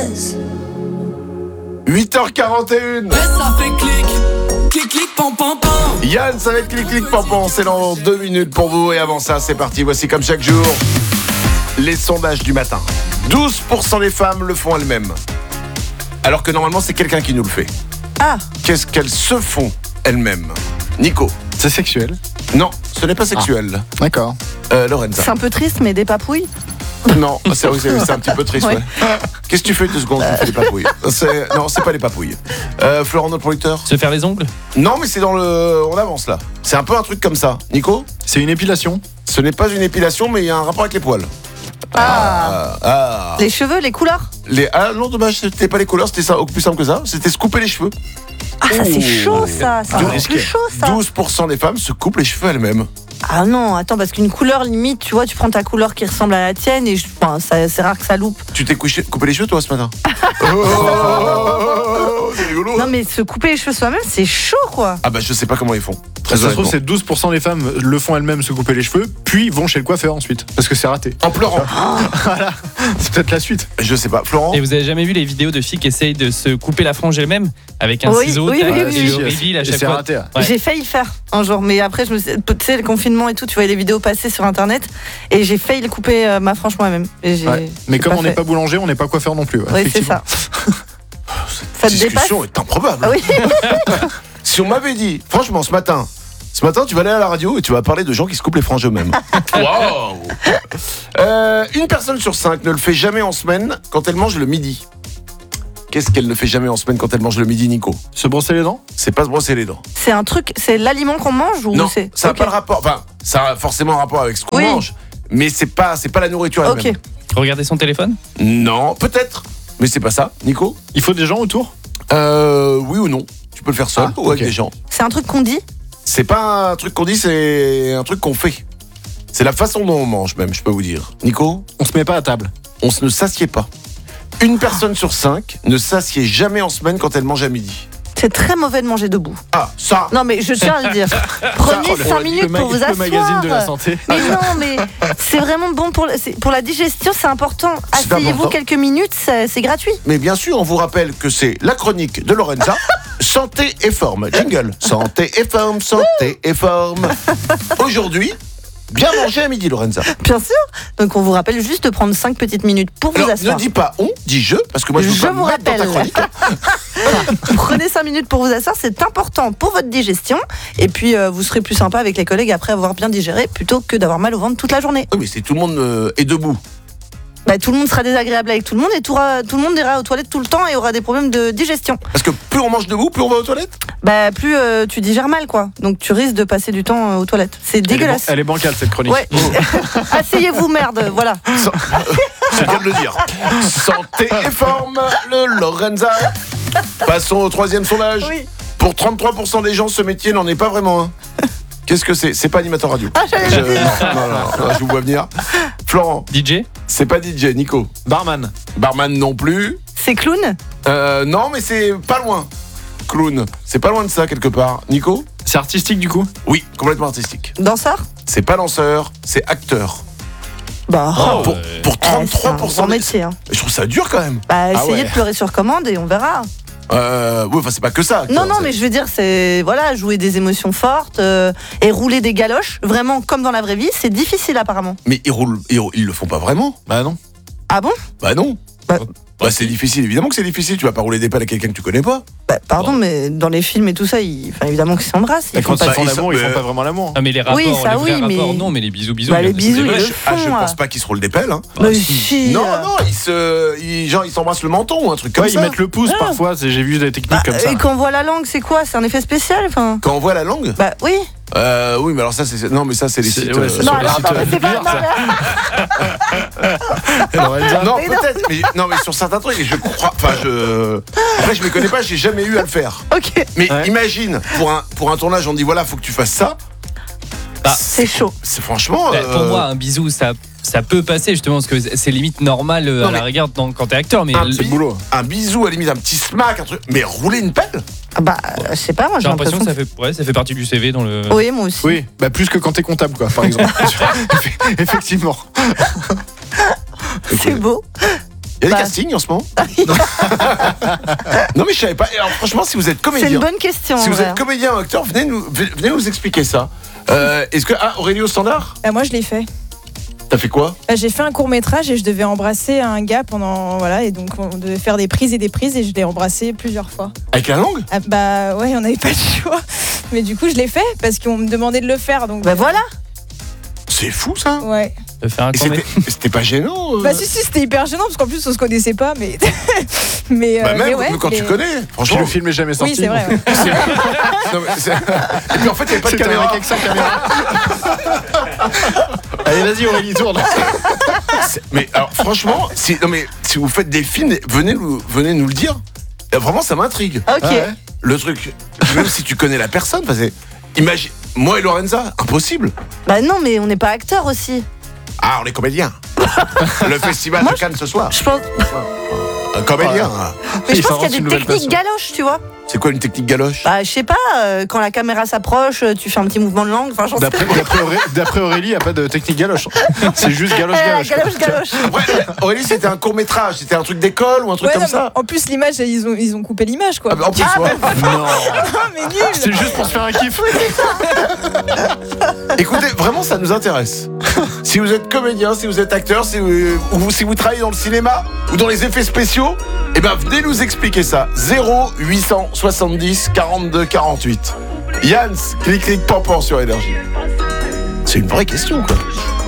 buzz. 8h41. Ça fait clic, pam, pam, pam. Yann, ça va être clic, pampan. C'est dans 2 minutes pour vous. Et avant ça, c'est parti. Voici comme chaque jour les sondages du matin. 12% des femmes le font elles-mêmes. Alors que normalement, c'est quelqu'un qui nous le fait. Ah, Qu'est-ce qu'elles se font elles-mêmes? Nico? C'est sexuel. Non, ce n'est pas sexuel. D'accord. Lorenza? c'est un peu triste, mais des papouilles. Non, c'est un petit peu triste, ouais. Qu'est-ce que tu fais 2 secondes? Tu fais des papouilles. Non, c'est pas des papouilles. Florent, notre producteur? Se faire les ongles? Non, mais c'est dans le... On avance, là. C'est un peu un truc comme ça. Nico? C'est une épilation. Ce n'est pas une épilation, mais il y a un rapport avec les poils. Ah. Les cheveux, les couleurs. Ah non, dommage, c'était pas les couleurs, c'était ça, plus simple que ça. C'était se couper les cheveux. Ah, ça c'est chaud, ça. C'est encore plus chaud, ça. 12% des femmes se coupent les cheveux elles-mêmes. Ah non, attends, parce qu'une couleur limite, tu vois, tu prends ta couleur qui ressemble à la tienne et c'est rare que ça loupe. Tu t'es coupé les cheveux, toi, ce matin? C'est rigolo. Non, mais se couper les cheveux soi-même, c'est chaud, quoi. Ah bah, je sais pas comment ils font. Ça se trouve, honnêtement. c'est 12% des femmes le font elles-mêmes se couper les cheveux, puis vont chez le coiffeur ensuite. Parce que c'est raté. En pleurant. Voilà. C'est peut-être la suite. Je sais pas. Florent? Et vous avez jamais vu les vidéos de filles qui essayent de se couper la frange elles-mêmes avec un Oui, ciseau oui, tac, oui, et oui, le oui. reveal à Et chaque c'est fois. raté. Ouais. J'ai failli le faire un jour, mais après, tu sais, le confinement et tout, tu voyais les vidéos passer sur internet et j'ai failli couper ma frange moi-même. Et Ouais. Mais comme on n'est fait. pas boulanger, on n'est pas coiffeur non plus. Ouais, Oui, c'est effectivement. ça. Ça te dépasse. discussion est improbable. Ah oui. Si on m'avait dit, franchement, ce matin, tu vas aller à la radio et tu vas parler de gens qui se coupent les franges eux-mêmes. Waouh. Une personne sur 5 ne le fait jamais en semaine quand elle mange le midi. Qu'est-ce qu'elle ne fait jamais en semaine quand elle mange le midi, Nico? Se brosser les dents. C'est pas se brosser les dents. C'est un truc, c'est l'aliment qu'on mange ou Non, c'est. ça n'a Ok. pas le rapport. Enfin, ça a forcément un rapport avec ce qu'on Oui. mange, mais c'est pas la nourriture Ok. elle-même. Regarder son téléphone? Non, peut-être, mais c'est pas ça, Nico. Il faut des gens autour. Oui ou non. Tu peux le faire seul Ah, ou avec ok. des gens. C'est un truc qu'on dit. C'est pas un truc qu'on dit, c'est un truc qu'on fait. C'est la façon dont on mange même, je peux vous dire. Nico, On se met pas à table. on ne s'assied pas. Une personne sur 5 ne s'assied jamais en semaine quand elle mange à midi. C'est très mauvais de manger debout. Ah, ça. Non, mais je tiens à le dire. Prenez 5 minutes pour vous Le magazine de la asseoir. santé. Mais non, mais c'est vraiment bon pour la digestion, c'est important. C'est Asseyez-vous important. quelques minutes, c'est gratuit. Mais bien sûr, on vous rappelle que c'est la chronique de Lorenza. Santé et forme. Jingle. Santé et forme, santé et forme. Aujourd'hui, bien manger à midi, Lorenza. Bien sûr. Donc on vous rappelle juste de prendre 5 petites minutes pour vous Alors, ne asseoir. dis pas on, dis je, parce que moi je veux Je pas vous me mettre dans ta rappelle. chronique. Prenez 5 minutes pour vous asseoir, c'est important pour votre digestion. Et puis vous serez plus sympa avec les collègues après avoir bien digéré plutôt que d'avoir mal au ventre toute la journée. Oui, mais c'est tout le monde est debout. Bah, tout le monde sera désagréable avec tout le monde et tout le monde ira aux toilettes tout le temps et aura des problèmes de digestion. Parce que plus on mange debout, plus on va aux toilettes. Bah plus tu digères mal quoi. Donc tu risques de passer du temps aux toilettes. C'est dégueulasse. Elle est bancale cette chronique. Ouais. Asseyez-vous merde, voilà. C'est bien de le dire. Santé et forme, le Lorenza. Passons au 3e sondage. Oui. Pour 33% des gens, ce métier n'en est pas vraiment un. Qu'est-ce que c'est? C'est pas animateur radio. Ah, j'allais le dire. Non, je vous vois venir. Florent, DJ? c'est pas DJ. Nico, Barman. barman non plus. C'est clown. Non, mais c'est pas loin. Clown, c'est pas loin de ça quelque part. Nico? C'est artistique du coup. Oui, complètement artistique. Danseur. C'est pas danseur, c'est acteur. Bah, Pour c'est un 33% grand des... métier. Hein. Je trouve ça dur quand même. Bah, Ah essayez ouais. de pleurer sur commande et on verra. Oui, enfin c'est pas que ça. Non, C'est- mais je veux dire, c'est voilà, jouer des émotions fortes et rouler des galoches, vraiment comme dans la vraie vie, c'est difficile apparemment. Mais ils le font pas vraiment. Bah non. Ah bon? Bah non. Bah- C'est difficile, évidemment que c'est difficile. Tu vas pas rouler des pelles à quelqu'un que tu connais pas. Bah, pardon, mais dans les films et tout ça, évidemment qu'ils s'embrassent. Et Ils font quand pas ils font ils l'amour, ils sont- font pas vraiment l'amour. Ah mais les rapports, Oui, ça, les vrais oui, mais- rapports non, mais les bisous Bah, les bien bisous, sûr. ils le Je font. pense pas qu'ils se roulent des pelles. Hein. Mais si. Non, ils s'embrassent le menton ou un truc comme Ouais, ça. ils mettent le pouce parfois. J'ai vu des techniques comme ça. Et quand on voit la langue, c'est quoi? C'est un effet spécial, enfin. Quand on voit la langue. Bah oui. Oui, mais alors ça c'est non, mais ça c'est les C'est- sites. ouais, c'est Non, sur les alors, sites, attends, mais c'est pas. bizarres, Non, mais- Lorenza. Non, Mais non. peut-être, mais sur certains trucs, et je crois. Enfin, après, je me connais pas, j'ai jamais eu à le faire. Ok. Mais Ouais. imagine, pour un tournage, on dit voilà, faut que tu fasses ça. C'est chaud. C'est franchement. Pour moi, un bisou, ça peut passer justement parce que c'est limite normal à mais- la rigueur quand t'es acteur, mais Un C'est le boulot. Un bisou, à la limite, un petit smack, un truc. Mais rouler une pelle? Ah bah, je sais pas, moi j'ai l'impression que que. ça fait partie du CV dans le. Oui, moi aussi. Oui, bah plus que quand t'es comptable, quoi, par exemple. Effectivement. C'est beau. Il y a des Bah. castings en ce moment. Non mais je savais pas. Et alors franchement, si vous êtes C'est une comédien, bonne question. si vous ouais. êtes comédien ou acteur, venez nous expliquer ça. Est-ce que Aurélie au standard, Moi, je l'ai fait. t'as fait quoi? J'ai fait un court-métrage et je devais embrasser un gars pendant. Voilà, et donc on devait faire des prises et je l'ai embrassé plusieurs fois. Avec la langue? Bah ouais, on n'avait pas le choix. Mais du coup, je l'ai fait parce qu'on me demandait de le faire. Donc, Bah voilà. C'est fou ça. ouais. De faire un Et c'était pas gênant Bah si, c'était hyper gênant parce qu'en plus, on se connaissait pas. Mais. mais, Bah même mais ouais, quand tu connais, Puis franchement. le film est jamais sorti. Oui, c'est vrai. Ouais. Non, mais et puis en fait, il n'y avait pas de C'était caméra. avec sa caméra. Allez, vas-y, Aurélie, tourne. Mais alors franchement, si vous faites des films, venez nous le dire. Vraiment, ça m'intrigue. Ok. Ouais. Le truc, même si tu connais la personne, parce que imagine, moi et Lorenza, impossible. Bah non, mais on n'est pas acteur aussi. Ah, on est comédien. Le festival de Cannes ce soir. Je pense, Un comédien. mais je Il pense qu'il y a s'invente des une nouvelle techniques passion. galoches, tu vois. C'est quoi une technique galoche? Bah je sais pas, quand la caméra s'approche, tu fais un petit mouvement de langue. Enfin, j'en sais D'après Aurélie, il n'y a pas de technique galoche. C'est juste pas. galoche. Galoche. Ouais, Aurélie, c'était un court métrage, c'était un truc d'école ou un truc Ouais, comme non, ça. mais en plus, l'image, ils ont coupé l'image, quoi. Ah, bah, en plus, ouais. Non. Ah, mais nul. C'est juste pour se faire un kiff. Écoutez, vraiment, ça nous intéresse. Si vous êtes comédien, si vous êtes acteur, si vous travaillez dans le cinéma ou dans les effets spéciaux, eh ben venez nous expliquer ça. 0870 42 48. Yann, clic, pampan sur Énergie. C'est une vraie question, quoi.